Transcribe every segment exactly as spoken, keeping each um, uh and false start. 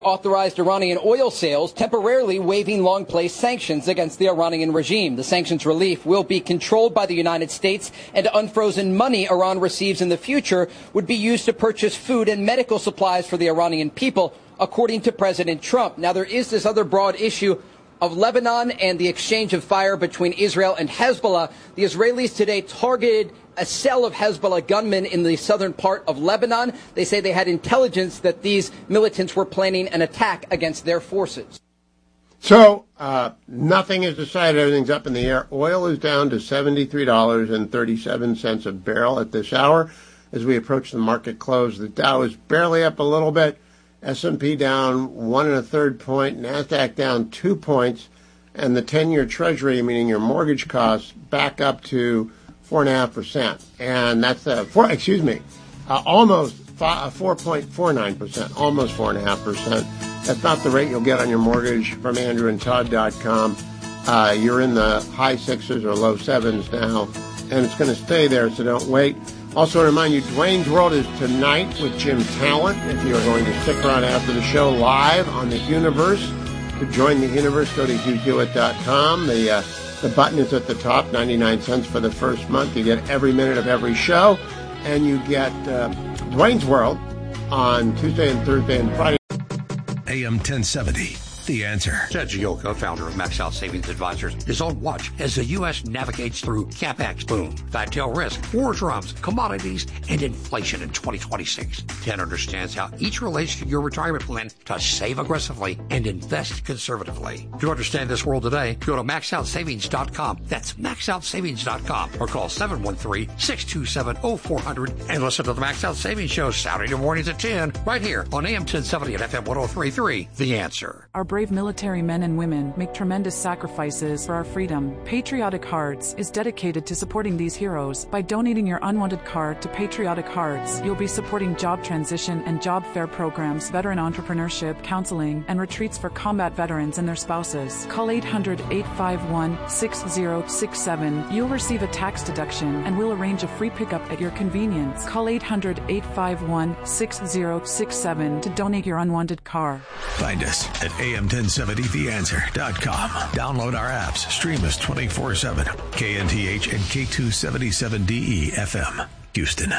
authorized Iranian oil sales, temporarily waiving long-placed sanctions against the Iranian regime. The sanctions relief will be controlled by the United States, and unfrozen money Iran receives in the future would be used to purchase food and medical supplies for the Iranian people, according to President Trump. Now, there is this other broad issue of Lebanon and the exchange of fire between Israel and Hezbollah. The Israelis today targeted a cell of Hezbollah gunmen in the southern part of Lebanon. They say they had intelligence that these militants were planning an attack against their forces. So uh, nothing is decided. Everything's up in the air. Oil is down to seventy-three dollars and thirty-seven cents a barrel at this hour. As we approach the market close, the Dow is barely up a little bit. S and P down one and a third point. NASDAQ down two points. And the ten-year Treasury, meaning your mortgage costs, back up to four and a half percent, and that's uh, four. Excuse me, uh, almost four point four nine percent, almost four and a half percent. That's not the rate you'll get on your mortgage from Andrew and Todd dot com. Uh, you're in the high sixes or low sevens now, and it's going to stay there. So don't wait. Also, to remind you, Dwayne's World is tonight with Jim Talent. If you are going to stick around after the show live on the Universe, to join the Universe, go to hugh hewitt dot com. The uh, The button is at the top, ninety-nine cents for the first month. You get every minute of every show, and you get uh, Dwayne's World on Tuesday and Thursday and Friday. A M ten seventy, The Answer. Ted Gioka, founder of Max Out Savings Advisors, is on watch as the U S navigates through CapEx boom, fat tail risk, war drums, commodities, and inflation in twenty twenty-six. Ted understands how each relates to your retirement plan to save aggressively and invest conservatively. To understand this world today, go to max out savings dot com. That's max out savings dot com, or call seven one three, six two seven, oh four hundred and listen to the Max Out Savings Show Saturday mornings at ten, right here on A M ten seventy and F M ten thirty-three. The Answer. Our brave military men and women make tremendous sacrifices for our freedom. Patriotic Hearts is dedicated to supporting these heroes. By donating your unwanted card to Patriotic Hearts, you'll be supporting job transition and job fair programs, veteran entrepreneurship, counseling, and retreats for combat veterans and their spouses. Call eight hundred, eight five one, six zero six seven. You'll receive a tax deduction and we'll arrange a free pickup at your convenience. Call eight hundred, eight five one, six zero six seven to donate your unwanted car. Find us at A M ten seventy the answer dot com. Download our apps. Stream us twenty-four seven. K N T H and K two seventy-seven D E F M, Houston.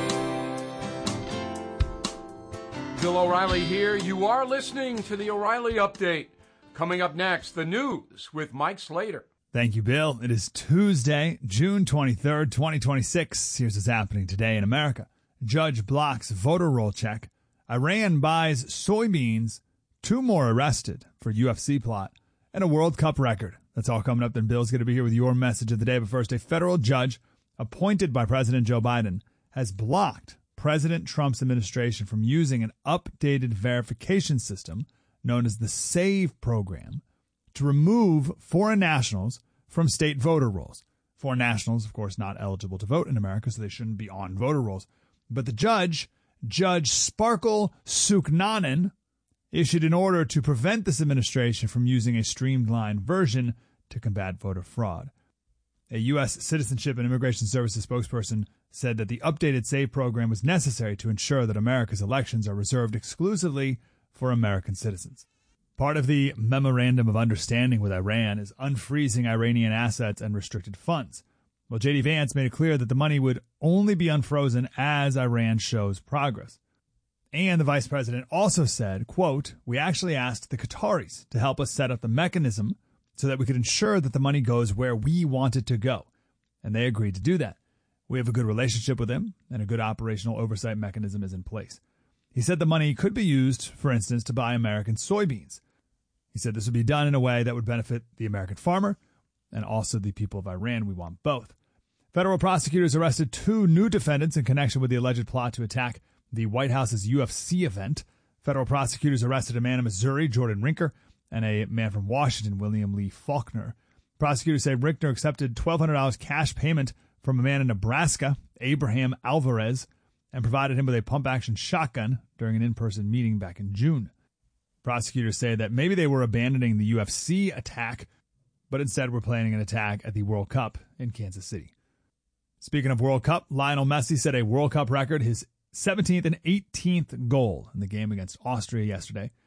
Bill O'Reilly here. You are listening to the O'Reilly Update. Coming up next, the news with Mike Slater. Thank you, Bill. It is Tuesday, June twenty-third, twenty twenty-six. Here's what's happening today in America. Judge blocks voter roll check. Iran buys soybeans. Two more arrested for U F C plot. And a World Cup record. That's all coming up. Then Bill's going to be here with your message of the day. But first, a federal judge appointed by President Joe Biden has blocked President Trump's administration from using an updated verification system known as the SAVE program to remove foreign nationals from state voter rolls. Foreign nationals, of course, not eligible to vote in America, so they shouldn't be on voter rolls. But the judge, Judge Sparkle Suknanen, issued an order to prevent this administration from using a streamlined version to combat voter fraud. A U S Citizenship and Immigration Services spokesperson said that the updated SAVE program was necessary to ensure that America's elections are reserved exclusively for American citizens. Part of the Memorandum of Understanding with Iran is unfreezing Iranian assets and restricted funds. Well, J D Vance made it clear that the money would only be unfrozen as Iran shows progress. And the vice president also said, quote, "We actually asked the Qataris to help us set up the mechanism so that we could ensure that the money goes where we want it to go. And they agreed to do that. We have a good relationship with them, and a good operational oversight mechanism is in place." He said the money could be used, for instance, to buy American soybeans. He said this would be done in a way that would benefit the American farmer and also the people of Iran. We want both. Federal prosecutors arrested two new defendants in connection with the alleged plot to attack the White House's U F C event. Federal prosecutors arrested a man in Missouri, Jordan Rinker, and a man from Washington, William Lee Faulkner. Prosecutors say Rinker accepted twelve hundred dollars cash payment from a man in Nebraska, Abraham Alvarez, and provided him with a pump-action shotgun during an in-person meeting back in June. Prosecutors say that maybe they were abandoning the U F C attack, but instead were planning an attack at the World Cup in Kansas City. Speaking of World Cup, Lionel Messi set a World Cup record, his seventeenth and eighteenth goal in the game against Austria yesterday.